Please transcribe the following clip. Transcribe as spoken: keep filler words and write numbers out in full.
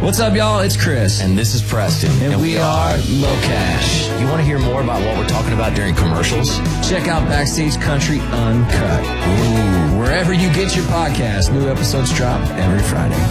What's up, y'all? It's Chris. And this is Preston. And, and we, we are Low Cash. You want to hear more about what we're talking about during commercials? Check out Backstage Country Uncut. Ooh. Wherever you get your podcast, new episodes drop every Friday.